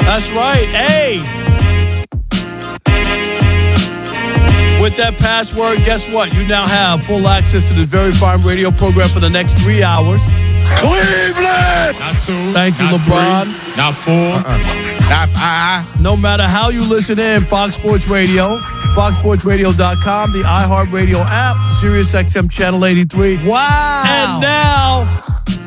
That's right. Hey. With that password, guess what? You now have full access to this very fine radio program for the next 3 hours. Cleveland! Not 2. Thank you, not LeBron. 3, not 4. Not 5. No matter how you listen in, Fox Sports Radio, foxsportsradio.com, the iHeartRadio app, SiriusXM Channel 83. Wow. And now,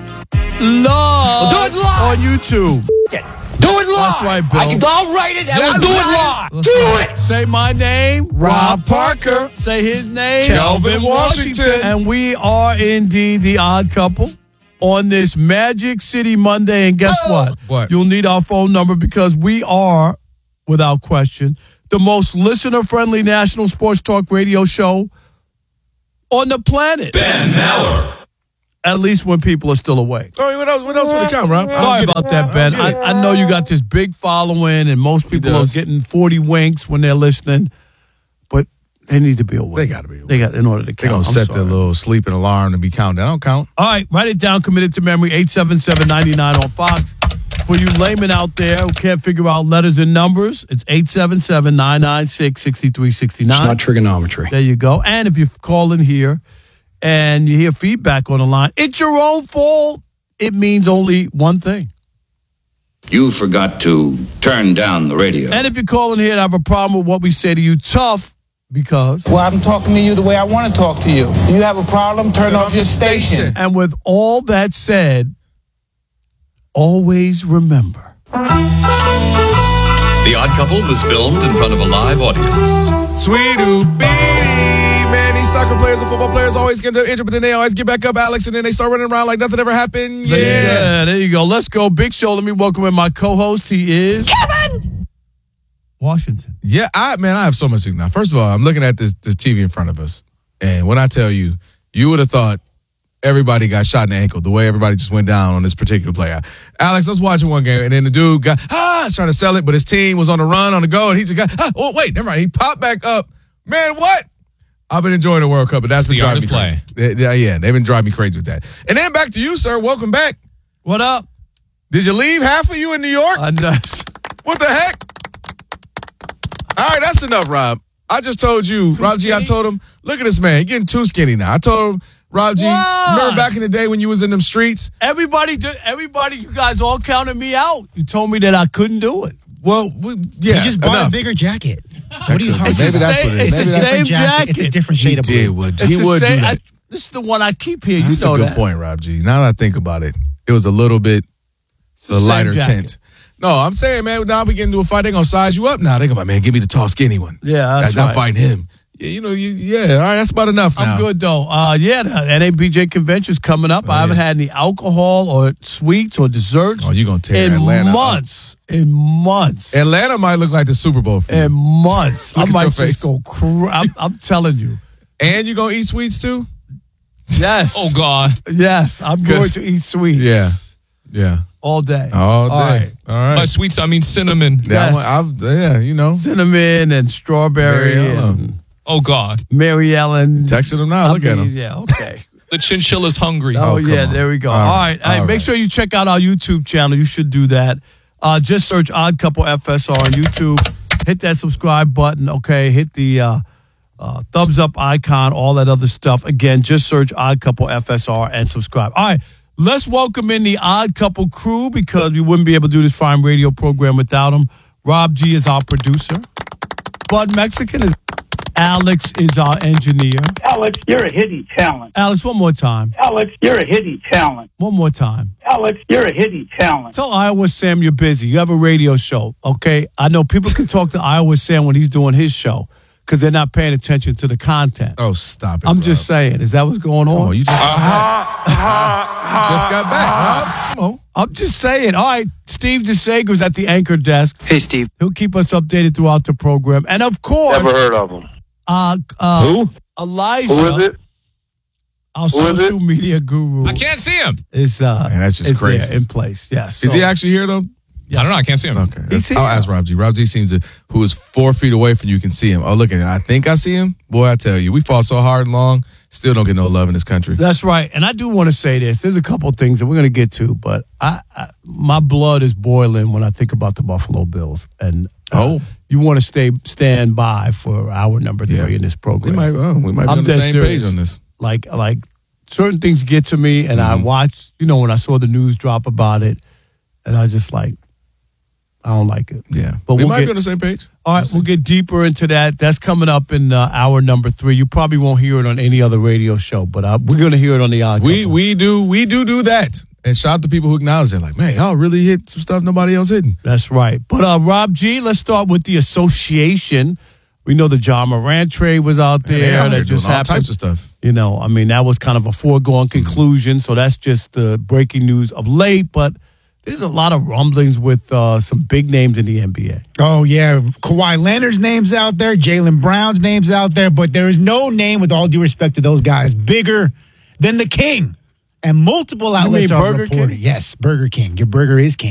live on YouTube. Do it live. That's right, Bill. I'll write it and we'll do it live. Do it. Say my name, Rob Parker. Say his name, Kelvin Washington. And we are indeed the odd couple on this Magic City Monday. And guess what? What? You'll need our phone number because we are, without question, the most listener-friendly national sports talk radio show on the planet. Ben Maller. At least when people are still awake. Oh, what else would it count, Rob? Sorry about that, Ben. I know you got this big following, and most people are getting 40 winks when they're listening, but they need to be awake. They got to be awake. They got in order to count. They're going to set their little sleeping alarm to be counted. That don't count. All right, write it down. Committed to memory. 877-99 on Fox. For you laymen out there who can't figure out letters and numbers, it's 877-996-6369. It's not trigonometry. There you go. And if you call in here and you hear feedback on the line, it's your own fault. It means only one thing. You forgot to turn down the radio. And if you call in here and have a problem with what we say to you, tough, because... Well, I'm talking to you the way I want to talk to you. Do you have a problem? Turn off your station. And with all that said, always remember. The Odd Couple was filmed in front of a live audience. Sweet-oo, beady. Man, these soccer players and football players always get injured, but then they always get back up, Alex, and then they start running around like nothing ever happened. Yeah, there you go. Let's go. Big show. Let me welcome in my co-host. He is... Kevin Washington. Yeah, I have so much to do now. First of all, I'm looking at this TV in front of us, and when I tell you, you would have thought everybody got shot in the ankle the way everybody just went down on this particular play. Alex, I was watching one game, and then the dude got, trying to sell it, but his team was on the run, on the go, and he just got, wait, never mind. He popped back up. Man, what? I've been enjoying the World Cup, but that's been driving me crazy. Yeah, they've been driving me crazy with that. And then back to you, sir. Welcome back. What up? Did you leave half of you in New York? What the heck? All right, that's enough, Rob. I just told you, Rob G, I told him, look at this man. He's getting too skinny now. I told him, Rob G, remember back in the day when you was in them streets? Everybody, you guys all counted me out. You told me that I couldn't do it. Well, yeah. You just bought a bigger jacket. What are you talking about? Maybe that's what it is. It's the same jacket. It's a different shade of blue. He would do that. This is the one I keep here. That's you know a good that. point, Rob G. Now that I think about it, it was a little bit the lighter tint. No, I'm saying, man, now we get into a fight, they're going to size you up now. They're going to, man, give me the tall, skinny one. Yeah, that's not right. fighting him. Yeah, all right, that's about enough now. I'm good, though. The NABJ convention's coming up. I haven't had any alcohol or sweets or desserts. Oh, you're going to tear in Atlanta months. In months. Atlanta might look like the Super Bowl for you. In months. I Look at might your just face. go I'm telling you. And you going to eat sweets, too? Yes. Oh, God. Yes, I'm going to eat sweets. Yeah. All day. All day. All right. By sweets, I mean cinnamon. Yes. Cinnamon and strawberry. Mary Ellen. And Oh, God. Mary Ellen. Texting them now. Look at them. Yeah, okay. The chinchilla's hungry. Oh, come yeah, on. there we go. All All right. right. Hey, make sure you check out our YouTube channel. You should do that. Just search Odd Couple FSR on YouTube. Hit that subscribe button, okay? Hit the thumbs up icon, all that other stuff. Again, just search Odd Couple FSR and subscribe. All right. Let's welcome in the Odd Couple crew because we wouldn't be able to do this fine radio program without them. Rob G is our producer. Bud Mexican is... Alex is our engineer. Alex, you're a hidden talent. Alex, one more time. Alex, you're a hidden talent. One more time. Alex, you're a hidden talent. Tell Iowa Sam you're busy. You have a radio show, okay? I know people can talk to Iowa Sam when he's doing his show because they're not paying attention to the content. Oh, stop it, I'm Rob. just saying. Is that what's going on? Oh, you just got back. Just got back, Rob. Come on. I'm just saying. All right, Steve DeSager's at the anchor desk. Hey, Steve. He'll keep us updated throughout the program. And, of course... Never heard of him. Who? Elijah. Who is it? Our social media guru. I can't see him. Is Man, that's just is crazy. there in place. Yes. Is So- he actually here, though? I don't know. I can't see him. Okay. He's I'll here. ask Rob G. Rob G seems to, who is 4 feet away from you, can see him. Oh, look at it. I think I see him. Boy, I tell you, we fought so hard and long, still don't get no love in this country. That's right. And I do want to say this. There's a couple things that we're going to get to, but my blood is boiling when I think about the Buffalo Bills. And you want to stand by for hour number 3 in this program. We might be I'm on the dead same serious. page on this. Like certain things get to me, and I watch, when I saw the news drop about it, and I just like, I don't like it. Yeah. But we we'll might get- be on the same page. All right, we'll get deeper into that. That's coming up in hour number 3. You probably won't hear it on any other radio show, but we're going to hear it on the Odd Couple. We do that. And shout out to people who acknowledge it. Like, man, y'all really hit some stuff nobody else hitting. That's right. But Rob G, let's start with the association. We know the John Morant trade was out They there. out here That just doing all happened. types of stuff. That was kind of a foregone conclusion. So that's just the breaking news of late. But there's a lot of rumblings with some big names in the NBA. Oh, yeah. Kawhi Leonard's name's out there. Jaylen Brown's name's out there. But there is no name, with all due respect to those guys, bigger than the King. And multiple outlets mean are Burger reporting. King? Yes, Burger King. Your burger is king.